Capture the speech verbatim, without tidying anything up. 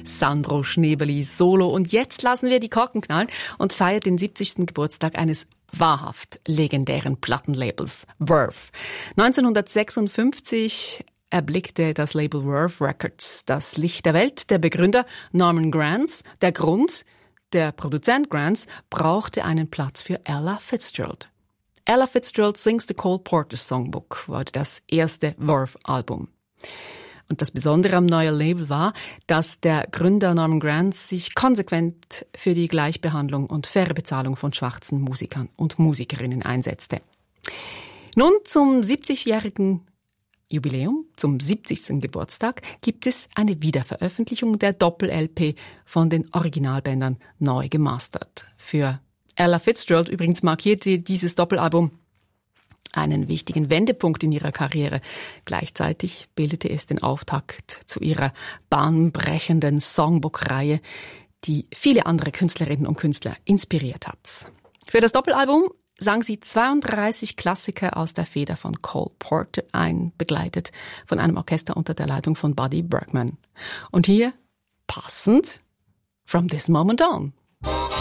Sandro Schneebeli Solo. Und jetzt lassen wir die Korken knallen und feiern den siebzigsten Geburtstag eines wahrhaft legendären Plattenlabels, Verve. neunzehnhundertsechsundfünfzig erblickte das Label Verve Records das Licht der Welt. Der Begründer Norman Granz. Der Grund: der Produzent Granz brauchte einen Platz für Ella Fitzgerald. Ella Fitzgerald Sings the Cole Porter Songbook wurde das erste Verve-Album. Und das Besondere am neuen Label war, dass der Gründer Norman Granz sich konsequent für die Gleichbehandlung und faire Bezahlung von schwarzen Musikern und Musikerinnen einsetzte. Nun zum siebzigjährigen Jubiläum, zum siebzigsten Geburtstag, gibt es eine Wiederveröffentlichung der Doppel-L P von den Originalbändern neu gemastert. Für Ella Fitzgerald übrigens markierte dieses Doppelalbum einen wichtigen Wendepunkt in ihrer Karriere. Gleichzeitig bildete es den Auftakt zu ihrer bahnbrechenden Songbook-Reihe, die viele andere Künstlerinnen und Künstler inspiriert hat. Für das Doppelalbum sang sie zweiunddreißig Klassiker aus der Feder von Cole Porter ein, begleitet von einem Orchester unter der Leitung von Buddy Bergman. Und hier, passend, From This Moment On.